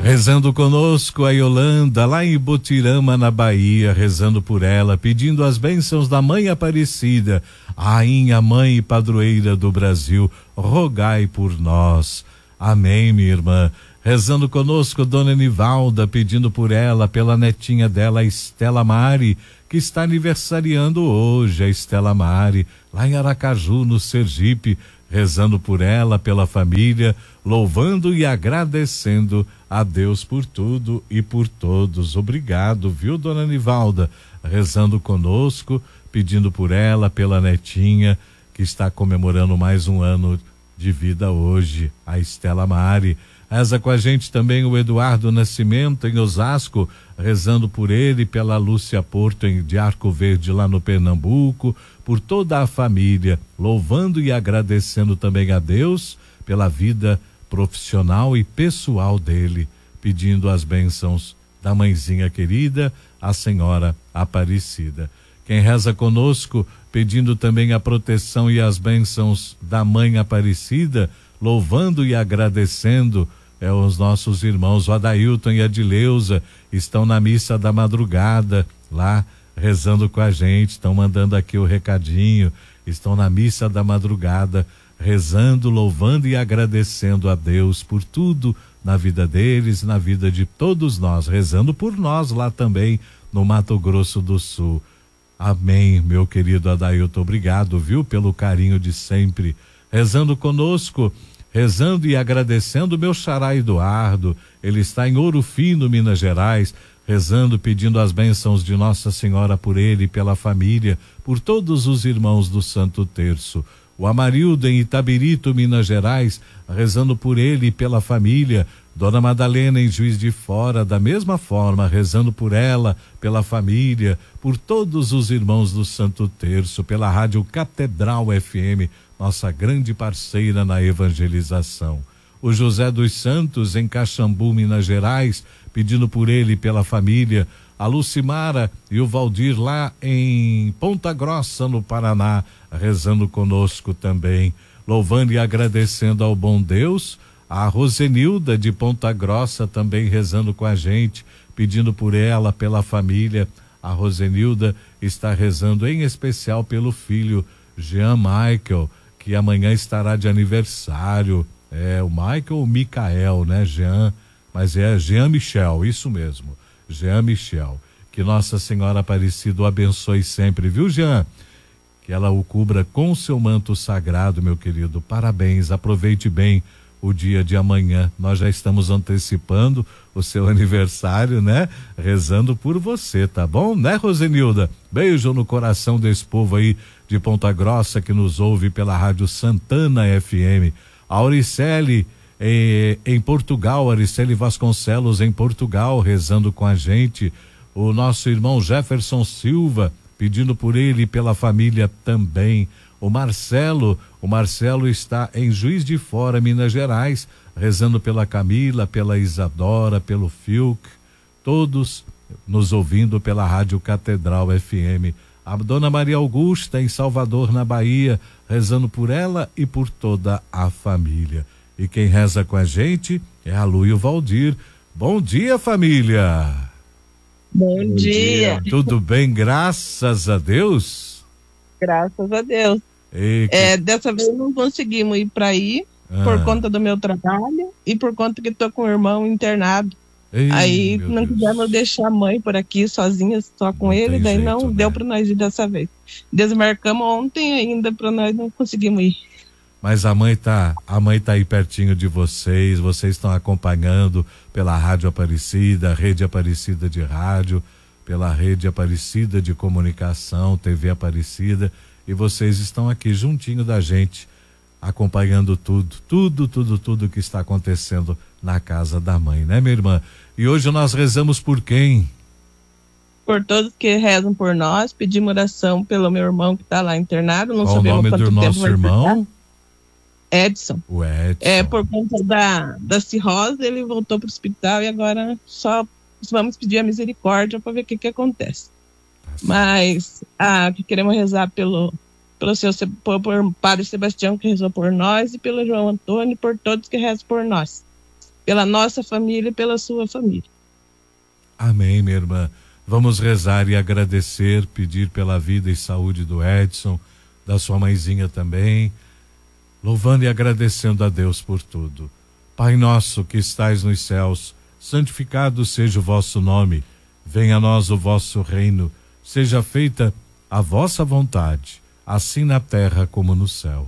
Rezando conosco a Yolanda, lá em Botirama, na Bahia, rezando por ela, pedindo as bênçãos da Mãe Aparecida, Rainha, Mãe e Padroeira do Brasil, rogai por nós. Amém, minha irmã. Rezando conosco, Dona Nivalda, pedindo por ela, pela netinha dela, Estela Mari, que está aniversariando hoje, a Estela Mari, lá em Aracaju, no Sergipe, rezando por ela, pela família, louvando e agradecendo a Deus por tudo e por todos. Obrigado, viu, Dona Nivalda? Rezando conosco, pedindo por ela, pela netinha, que está comemorando mais um ano de vida hoje, a Estela Mari. Reza com a gente também o Eduardo Nascimento, em Osasco, rezando por ele, pela Lúcia Porto, de Arco Verde, lá no Pernambuco, por toda a família, louvando e agradecendo também a Deus pela vida profissional e pessoal dele, pedindo as bênçãos da mãezinha querida, a Senhora Aparecida. Quem reza conosco, pedindo também a proteção e as bênçãos da Mãe Aparecida, louvando e agradecendo, os nossos irmãos, o Adailton e a Dileuza, estão na missa da madrugada, lá rezando com a gente, estão mandando aqui o recadinho, estão na missa da madrugada, rezando, louvando e agradecendo a Deus por tudo na vida deles, na vida de todos nós, rezando por nós lá também no Mato Grosso do Sul. Amém, meu querido Adailton, obrigado, viu, pelo carinho de sempre. Rezando conosco, rezando e agradecendo meu xará Eduardo, ele está em Ouro Fino, Minas Gerais, rezando, pedindo as bênçãos de Nossa Senhora por ele e pela família, por todos os irmãos do Santo Terço. O Amarildo em Itabirito, Minas Gerais, rezando por ele e pela família. Dona Madalena em Juiz de Fora, da mesma forma, rezando por ela, pela família, por todos os irmãos do Santo Terço, pela Rádio Catedral FM, nossa grande parceira na evangelização. O José dos Santos em Caxambu, Minas Gerais, pedindo por ele e pela família. A Lucimara e o Valdir lá em Ponta Grossa, no Paraná, rezando conosco também, louvando e agradecendo ao bom Deus. A Rosenilda de Ponta Grossa também rezando com a gente, pedindo por ela, pela família. A Rosenilda está rezando em especial pelo filho Jean Michael, que amanhã estará de aniversário. É o Michael ou Micael, né? Jean, mas é Jean Michel, isso mesmo, Jean Michel. Que Nossa Senhora Aparecida o abençoe sempre, viu, Jean? Que ela o cubra com o seu manto sagrado, meu querido. Parabéns, aproveite bem o dia de amanhã. Nós já estamos antecipando o seu aniversário, né? Rezando por você, tá bom? Né, Rosenilda? Beijo no coração desse povo aí de Ponta Grossa que nos ouve pela Rádio Santana FM. A Auricele em Portugal, Auricele Vasconcelos em Portugal, rezando com a gente. O nosso irmão Jefferson Silva, pedindo por ele e pela família também. O Marcelo está em Juiz de Fora, Minas Gerais, rezando pela Camila, pela Isadora, pelo Filk, todos nos ouvindo pela Rádio Catedral FM. A Dona Maria Augusta em Salvador, na Bahia, rezando por ela e por toda a família. E quem reza com a gente é a Lu e o Valdir. Bom dia, família! Bom dia! Tudo bem, graças a Deus? Graças a Deus. Dessa vez não conseguimos ir para aí por conta do meu trabalho e por conta que estou com o irmão internado. Aí não quisemos deixar a mãe por aqui sozinha, só com ele, daí jeito, não deu para nós ir dessa vez. Desmarcamos ontem ainda, para nós não conseguimos ir. Mas a mãe tá aí pertinho de vocês estão acompanhando pela Rádio Aparecida, Rede Aparecida de Rádio, pela Rede Aparecida de Comunicação, TV Aparecida, e vocês estão aqui juntinho da gente, acompanhando tudo que está acontecendo na casa da mãe, né, minha irmã? E hoje nós rezamos por quem? Por todos que rezam por nós, pedimos oração pelo meu irmão que está lá internado, não Qual sabemos o nome quanto do tempo nosso vai irmão? ficar. Edson. O Edson. Por conta da cirrose, ele voltou para o hospital e agora só vamos pedir a misericórdia para ver o que acontece. Mas que queremos rezar pelo Padre Sebastião, que rezou por nós, e pelo João Antônio, e por todos que rezam por nós. pela nossa família e pela sua família. Amém, minha irmã. Vamos rezar e agradecer, pedir pela vida e saúde do Edson, da sua mãezinha também, louvando e agradecendo a Deus por tudo. Pai nosso que estais nos céus, santificado seja o vosso nome, venha a nós o vosso reino, seja feita a vossa vontade, assim na terra como no céu.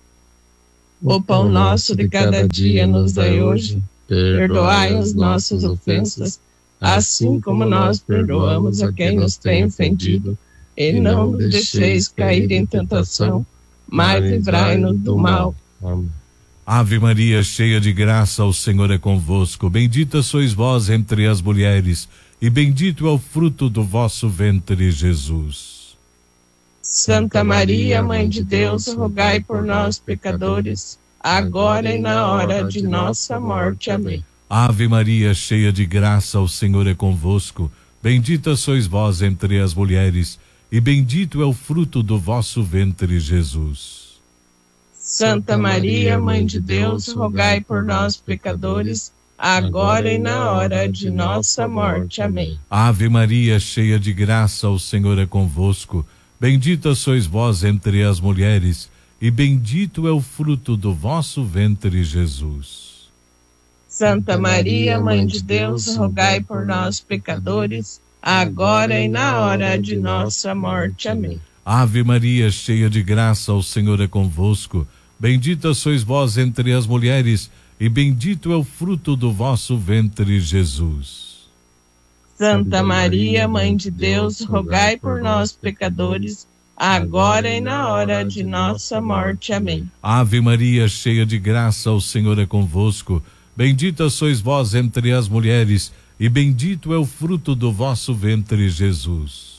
O pão nosso de cada dia nos dai hoje, perdoai as nossas ofensas, assim como nós perdoamos a quem nos tem ofendido, e não nos deixeis cair em tentação, mas livrai-nos do mal. Amém. Ave Maria, cheia de graça, o Senhor é convosco. Bendita sois vós entre as mulheres, e bendito é o fruto do vosso ventre, Jesus. Santa Maria, Mãe de Deus, rogai por nós, pecadores, agora e na hora de nossa morte. Amém. Ave Maria, cheia de graça, o Senhor é convosco. Bendita sois vós entre as mulheres, e bendito é o fruto do vosso ventre, Jesus. Santa Maria, Mãe de Deus, rogai por nós, pecadores, agora e na hora de nossa morte. Amém. Ave Maria, cheia de graça, o Senhor é convosco. Bendita sois vós entre as mulheres, e bendito é o fruto do vosso ventre, Jesus. Santa Maria, Mãe de Deus, rogai por nós, pecadores, agora e na hora de nossa morte. Amém. Ave Maria, cheia de graça, o Senhor é convosco. Bendita sois vós entre as mulheres, e bendito é o fruto do vosso ventre, Jesus. Santa Maria, Mãe de Deus, rogai por nós, pecadores, agora e na hora de nossa morte. Amém. Ave Maria, cheia de graça, o Senhor é convosco. Bendita sois vós entre as mulheres, e bendito é o fruto do vosso ventre, Jesus.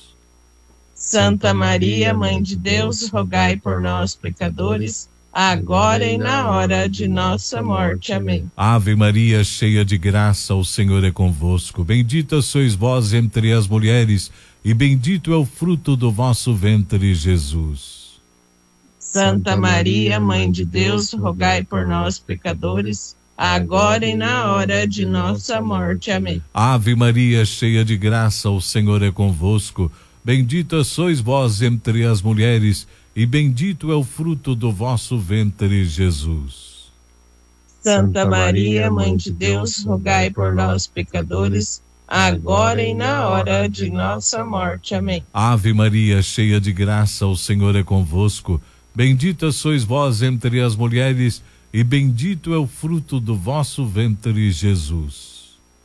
Santa Maria, Mãe de Deus, rogai por nós, pecadores, agora e na hora de nossa morte. Amém. Ave Maria, cheia de graça, o Senhor é convosco. Bendita sois vós entre as mulheres, e bendito é o fruto do vosso ventre, Jesus. Santa Maria, Mãe de Deus, rogai por nós, pecadores, agora e na hora de nossa morte. Amém. Ave Maria, cheia de graça, o Senhor é convosco. Bendita sois vós entre as mulheres, e bendito é o fruto do vosso ventre, Jesus. Santa Maria, Mãe de Deus, rogai por nós, pecadores, agora e na hora de nossa morte. Amém. Ave Maria, cheia de graça, o Senhor é convosco. Bendita sois vós entre as mulheres, e bendito é o fruto do vosso ventre, Jesus.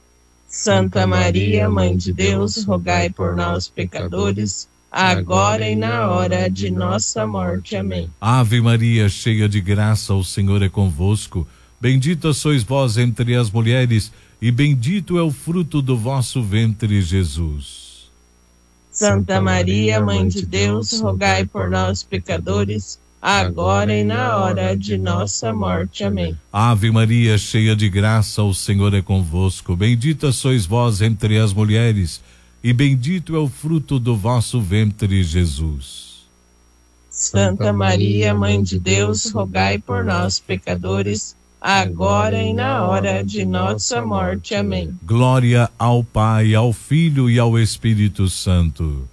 Santa Maria, Mãe de Deus, rogai por nós, pecadores, agora e na hora de nossa morte. Amém. Ave Maria, cheia de graça, o Senhor é convosco. Bendita sois vós entre as mulheres, e bendito é o fruto do vosso ventre, Jesus. Santa Maria, Mãe de Deus, rogai por nós, pecadores, agora e na hora de nossa morte. Amém. Ave Maria, cheia de graça, o Senhor é convosco. Bendita sois vós entre as mulheres, e bendito é o fruto do vosso ventre, Jesus. Santa Maria, Mãe de Deus, rogai por nós, pecadores, agora e na hora de nossa morte. Amém. Glória ao Pai, ao Filho e ao Espírito Santo.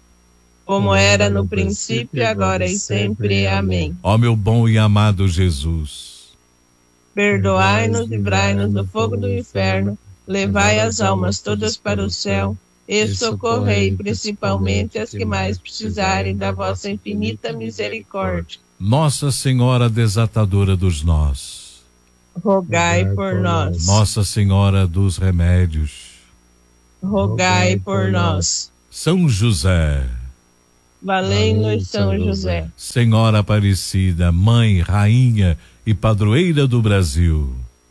Como era no princípio, agora e sempre. Amém. Ó meu bom e amado Jesus, perdoai-nos, livrai-nos do fogo do inferno, levai as almas todas para o céu, e socorrei principalmente as que mais precisarem da vossa infinita misericórdia. Nossa Senhora desatadora dos nós, rogai por nós. Nossa Senhora dos remédios, rogai por nós. São José, valei-nos São José. Senhora Aparecida, Mãe, Rainha e Padroeira do Brasil,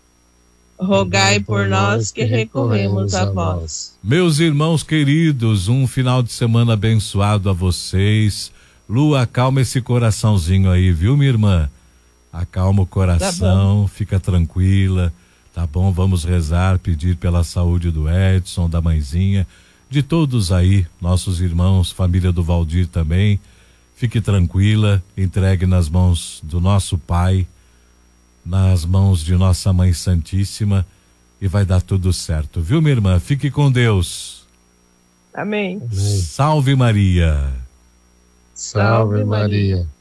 rogai por nós que recorremos a vós. Meus irmãos queridos, um final de semana abençoado a vocês. Lu, acalma esse coraçãozinho aí, viu, minha irmã? Acalma o coração, fica tranquila, tá bom? Vamos rezar, pedir pela saúde do Edson, da mãezinha, de todos aí, nossos irmãos, família do Valdir também. Fique tranquila, entregue nas mãos do nosso Pai, nas mãos de nossa Mãe Santíssima, e vai dar tudo certo, viu, minha irmã? Fique com Deus. Amém. Salve Maria. Salve Maria.